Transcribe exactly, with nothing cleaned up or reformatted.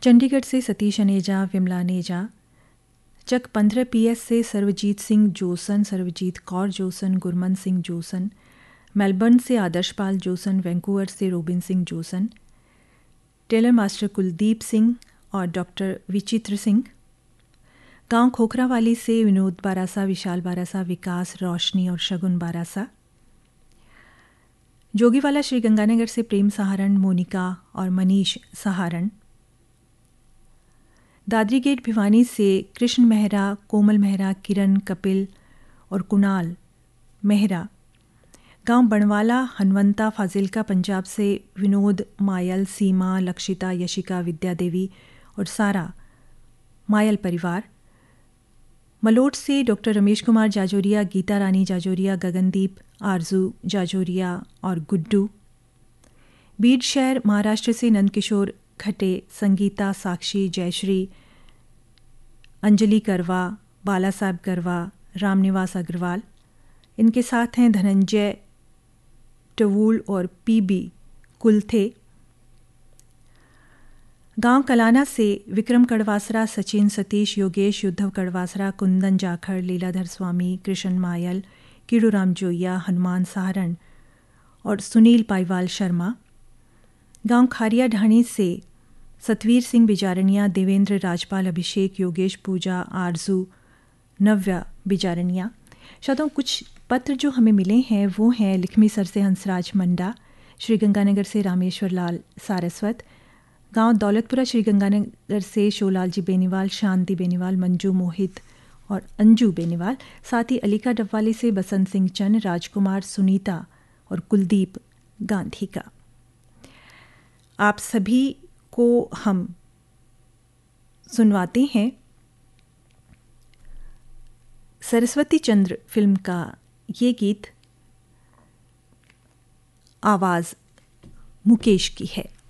चंडीगढ़ से सतीश अनेजा, विमला अनेजा, चक पंद्रह P S से Sarvjeet Singh Jason, Sarvjeet Kaur Jason, Gurman Singh Jason, Melbourne से आदर्शपाल जोसन, वैंकूवर से robin Singh Jason, tailor master Kuldeep Singh और डॉक्टर विचित्र सिंह, गांव खोखरावाली से विनोद बारासा, विशाल बारासा, विकास, रोशनी और शगुन बारासा, जोगीवाला श्रीगंगानगर से प्रेम सहारण, मोनिका और मनीष सहारण, दादरी गेट भिवानी से कृष्ण मेहरा, कोमल मेहरा, किरण, कपिल और कुणाल मेहरा, गांव बनवाला हनवंता फाजिलका पंजाब से विनोद, मायल, सीमा, लक्षिता, यशिका, विद्या देवी और सारा मायल परिवार, मलोट से डॉक्टर रमेश कुमार जाजोरिया, गीता रानी जाजोरिया, गगनदीप, आरजू जाजोरिया और गुड्डू, बीड शहर महाराष्ट्र से नंदकिशोर खटे, संगीता, साक्षी, जयश्री, अंजलि करवा, बाला साहब करवा, रामनिवास अग्रवाल, इनके साथ हैं धनंजय टवूल और पीबी कुलथे, गांव कलाना से विक्रम कड़वासरा, सचिन, सतीश, योगेश, युद्धव कड़वासरा, कुंदन जाखड़, लीलाधर स्वामी, कृष्ण मायल, कीड़ूराम जोइया, हनुमान सहारण और सुनील पाईवाल शर्मा, गांव खारिया ढाणी से सतवीर सिंह बिजारनिया, देवेंद्र, राजपाल, अभिषेक, योगेश, पूजा, आरजू, नव्या बिजारनिया। शायद कुछ पत्र जो हमें मिले हैं वो हैं लिखमी सर से हंसराज मंडा, श्रीगंगानगर से रामेश्वर लाल सारस्वत, गांव दौलतपुरा श्रीगंगानगर से शोलाल जी बेनीवाल, शांति बेनीवाल, मंजू मोहित और अंजू बेनीवाल, साथ ही अलीका डब्वाली से बसंत सिंह चंद, राजकुमार, सुनीता और कुलदीप गांधी का। आप सभी को हम सुनवाते हैं सरस्वती चंद्र फिल्म का ये गीत, आवाज़ मुकेश की है।